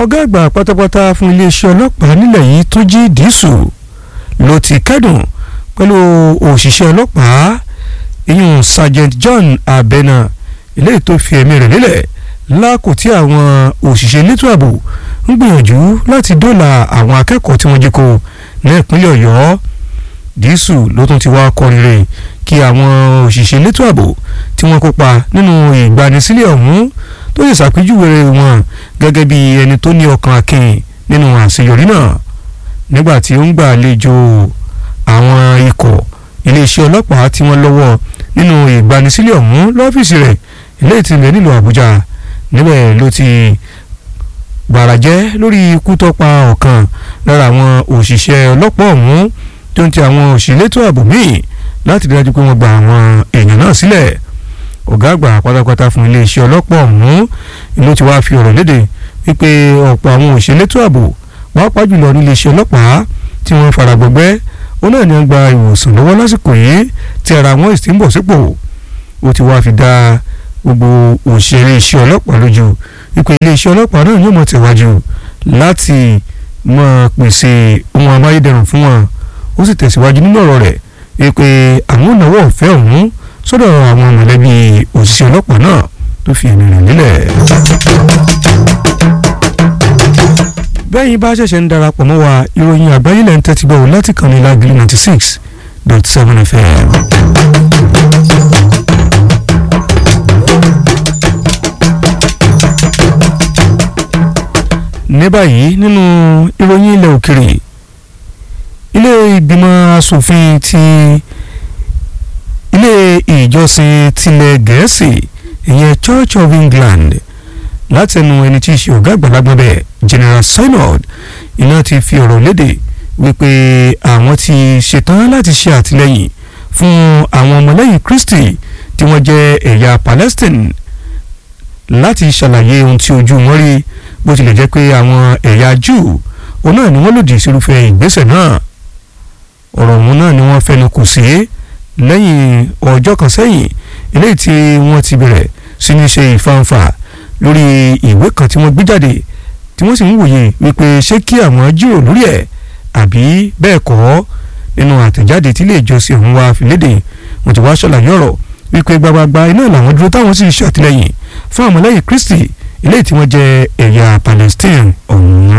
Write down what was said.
ọ̀gá àgbà pátápátá fún iléeṣẹ́ ọlọ́pàá nílẹ̀ yìí Túnjí Dìísù ló ti kẹ́dùn pẹ̀lú òṣìṣẹ́ ọlọ́pàá ìyún Sergeant John Abena eléyìí tó fi ẹ̀mí rẹ̀ lélẹ̀ lákò tí àwọn òṣìṣẹ́ elétò ààbò ń gbìyànjú láti dóòlà àwọn akẹ́kọ̀ọ́ tí wọ́n jí kó ní ìpínlẹ̀ Ọ̀yọ́. Dìísù ló tún ti wá kọrin rẹ̀ kí àwọn òṣìṣẹ́ elétò ààbò tí wọ́n kópa nínú ìgbanisílẹ̀ ọ̀hún tó sì ṣàpèjúwe wọn gẹ́gẹ́ bí ẹni tó ní ọkàn akin nínú àṣeyọrí náà nígbà tí ó ń gbàlejò àwọn ikọ̀ iléeṣẹ́ ọlọ́pàá tí wọ́n lọ́wọ́ nínú ìgbanisílẹ̀ ọ̀hún lọ́fíìsì rẹ̀ ilé ìtìlẹ̀ nílùú Àbújá. Níbẹ̀ ló ti bàràjẹ́ lórí ikú tó pa ọ̀kan lára àwọn òṣìṣẹ́ ọlọ́pàá ọ̀hún tó ń ti àwọn òṣìlétò ààbò míì láti dájú pé wọ́n gba àwọn èèyàn náà sílẹ̀. Ọ̀gá àgbà pátápátá fún iléeṣẹ́ ọlọ́pàá ọ̀hún ló ti wá fi ọ̀rọ̀ léde wípé ọ̀pọ̀ àwọn òṣìlétò ààbò pàápàá jùlọ ní iléeṣẹ́ ọlọ́pàá tí wọ́n fara gbọgbẹ́ ó náà ní wọ́n gba ìwòsàn lọ́wọ́ lásìkò yìí tí ara wọn sì ń bọ̀ sípò. Ó ti wá fi dá gbogbo òṣèré iṣẹ́ ọlọ́pàá lójú wípé iléeṣẹ́ ọlọ́pàá náà yóò mọ̀ tẹ̀wájú láti máa pèsè ohun amáyédẹrùn fún wọn. Ó sì tẹ̀síwájú nínú ọ̀rọ̀ rẹ̀ wípé àwọn ìnáwó ọ̀fẹ́ ọ̀hún sọ́dọ̀ àwọn mọ̀lẹ́bí òṣìṣẹ́ ọlọ́pàá náà tó fi ẹ̀mí rẹ̀ lélẹ̀. bẹ́yìn bá ṣẹ̀ṣẹ̀ ń darapọ̀ mọ́ wa ìròyìn àgbáyé lẹ́ ń tẹ́tí gbọ́ láti kàn ní Lágìlì 96.7 FM. ní báyìí nínú ìròyìn ilẹ̀ òkèrè ilé ìgbìmọ̀ asòfin ti ilé ìjọsìn tilẹ̀ Gẹ̀ẹ́sì ìyẹn Church of England látẹnu ẹni tí í ṣe ọ̀gá àgbàlagbà bẹ́ẹ̀ General Synod iná ti fi ọ̀rọ̀ léde wípé àwọn ti ṣetán láti ṣe àtìlẹ́yìn fún àwọn ọmọlẹ́yìn Kristi tí wọ́n jẹ́ ẹ̀yà Palestine láti ṣàlàyé ohun tí ojú wọn rí bó tilẹ̀ jẹ́ pé àwọn ẹ̀yà Júù òun náà ni wọ́n lòdì sírúfẹ́ ìgbésẹ̀ náà. ọ̀rọ̀ ọ̀hún náà ni wọ́n fẹnu kò sí lẹ́yìn ọjọ́ kan sẹ́yìn eléyìí tí wọ́n ti bẹ̀rẹ̀ sí ní ṣe ìfàǹfà lórí ìwé kan tí wọ́n gbé jáde tí wọ́n sì ń wòye wípé ṣé kí àwọn jíròrò lórí ẹ̀ àbí bẹ́ẹ̀ kọ́. nínú àtẹ̀jáde tí ilé ìjọsìn ọ̀hún wá fi léde wọ́n ti wá ṣàlàyé ọ̀rọ̀ wípé gbagbagba iná làwọn dúró táwọn sì ṣàtìlẹ́yìn fún àwọn ọmọlẹ́yìn Kristi eléyìí tí wọ́n jẹ́ ẹ̀yà Palestine ọ̀hún.